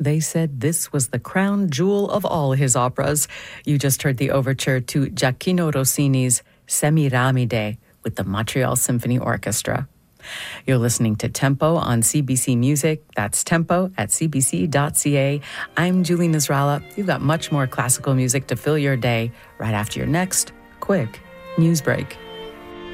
They said this was the crown jewel of all his operas. You just heard the overture to Gioacchino Rossini's Semiramide with the Montreal Symphony Orchestra. You're listening to Tempo on CBC Music. That's tempo at cbc.ca. I'm Julie Nasrallah. You've got much more classical music to fill your day right after your next quick news break.